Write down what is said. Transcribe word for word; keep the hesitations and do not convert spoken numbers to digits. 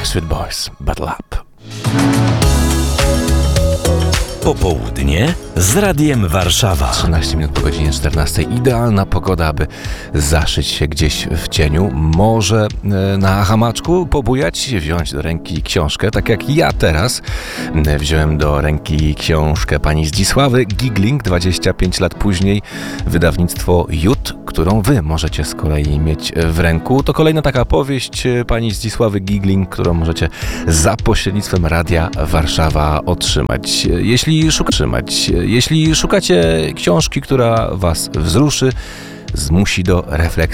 Backstreet Boys, Battle Up. Popołudnie z Radiem Warszawa. trzynaście minut po godzinie czternastej. Idealna pogoda, aby zaszyć się gdzieś w cieniu. Może na hamaczku pobujać, wziąć do ręki książkę, tak jak ja teraz wziąłem do ręki książkę pani Zdzisławy Gigling, dwadzieścia pięć lat później, wydawnictwo Jut, którą wy możecie z kolei mieć w ręku. To kolejna taka powieść pani Zdzisławy Gigling, którą możecie za pośrednictwem Radia Warszawa otrzymać. Jeśli Trzymać. Jeśli szukacie książki, która was wzruszy, zmusi do refleksji,